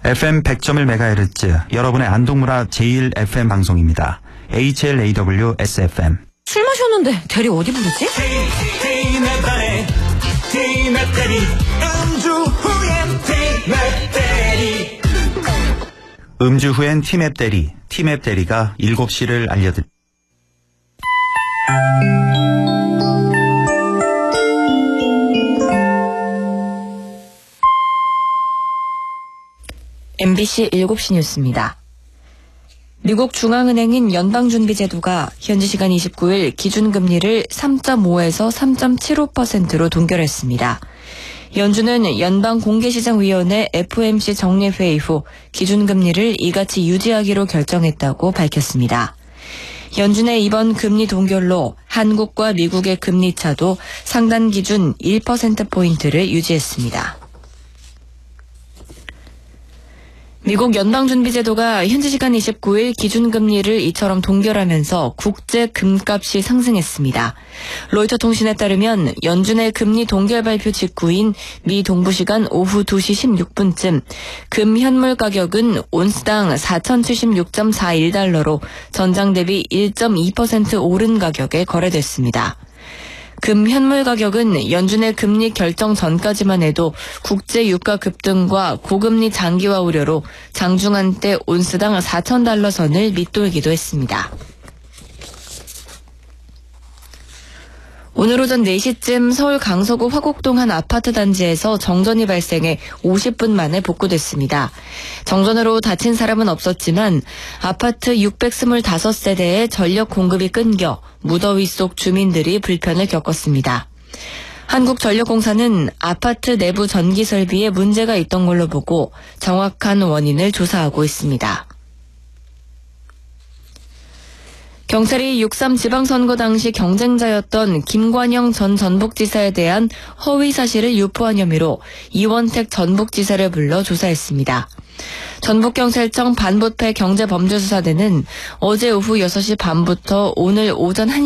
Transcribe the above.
FM 100.1MHz 여러분의 안동문화 제1FM 방송입니다. HLAW-SFM. 술 마셨는데 대리 어디 부르지? 음주 후엔 티맵 대리. 티맵 대리가 7시를 알려드립니다. MBC 7시 뉴스입니다. 미국 중앙은행인 연방준비제도가 현지 시간 29일 기준금리를 3.5에서 3.75%로 동결했습니다. 연준은 연방공개시장위원회 FOMC 정례회의 후 기준금리를 이같이 유지하기로 결정했다고 밝혔습니다. 연준의 이번 금리 동결로 한국과 미국의 금리 차도 상단 기준 1%포인트를 유지했습니다. 미국 연방준비제도가 현지 시간 29일 기준금리를 이처럼 동결하면서 국제 금값이 상승했습니다. 로이터 통신에 따르면 연준의 금리 동결 발표 직후인 미 동부시간 오후 2시 16분쯤 금 현물 가격은 온스당 4,076.41달러로 전장 대비 1.2% 오른 가격에 거래됐습니다. 금 현물 가격은 연준의 금리 결정 전까지만 해도 국제 유가 급등과 고금리 장기화 우려로 장중 한때 온스당 4,000달러 선을 밑돌기도 했습니다. 오늘 오전 4시쯤 서울 강서구 화곡동 한 아파트 단지에서 정전이 발생해 50분 만에 복구됐습니다. 정전으로 다친 사람은 없었지만 아파트 625세대의 전력 공급이 끊겨 무더위 속 주민들이 불편을 겪었습니다. 한국전력공사는 아파트 내부 전기 설비에 문제가 있던 걸로 보고 정확한 원인을 조사하고 있습니다. 경찰이 6.3 지방선거 당시 경쟁자였던 김관영 전 전북지사에 대한 허위 사실을 유포한 혐의로 이원택 전북지사를 불러 조사했습니다. 전북경찰청 반부패 경제범죄수사대는 어제 오후 6시 반부터 오늘 오전 1시